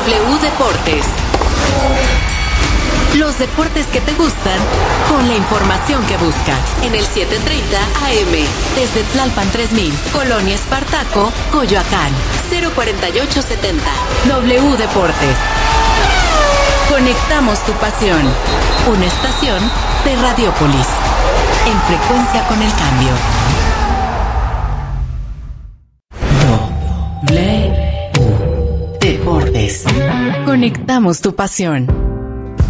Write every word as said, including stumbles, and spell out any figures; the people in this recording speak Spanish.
W Deportes. Los deportes que te gustan con la información que buscas en el setecientos treinta A M desde Tlalpan tres mil, Colonia Espartaco, Coyoacán, cero cuarenta y ocho setenta. W Deportes. Conectamos tu pasión. Una estación de Radiopolis. En frecuencia con el cambio. W Deportes. Conectamos tu pasión.